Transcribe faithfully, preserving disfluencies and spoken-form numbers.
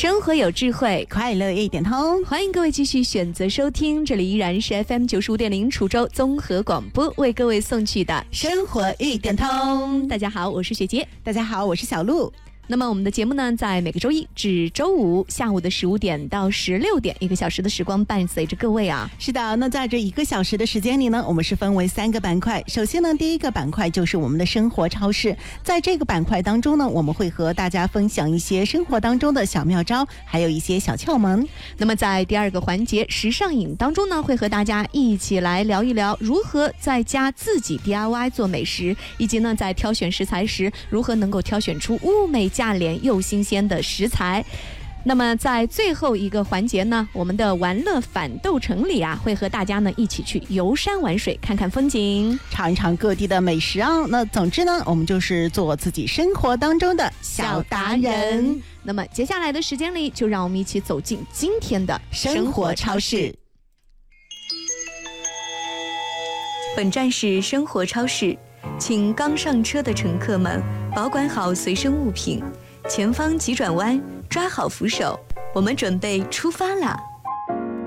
生活有智慧， 快乐一点通。 欢迎各位继续选择收听，这里依然是 F M 九十五点零楚州综合广播为各位送去的生活一点通。 大家好，我是雪洁。 大家好，我是小鹿。 那么我们的节目呢，在每个周一至周五下午的十五点到十六点，一个小时的时光伴随着各位啊。 是的，那在这一个小时的时间里呢，我们是分为三个板块。首先呢，第一个板块就是我们的生活超市，在这个板块当中呢，我们会和大家分享一些生活当中的小妙招，还有一些小窍门。 那么在第二个环节时尚饮当中呢，会和大家一起来聊一聊如何在家自己 D I Y 做美食，以及呢在挑选食材时如何能够挑选出物美价廉又新鲜的食材。那么在最后一个环节呢，我们的玩乐反斗城里啊，会和大家呢一起去游山玩水，看看风景， 尝一尝各地的美食啊。那总之呢，我们就是做自己生活当中的小达人。 那么接下来的时间里，就让我们一起走进今天的生活超市。 本站是生活超市，请刚上车的乘客们保管好随身物品，前方急转弯，抓好扶手，我们准备出发啦！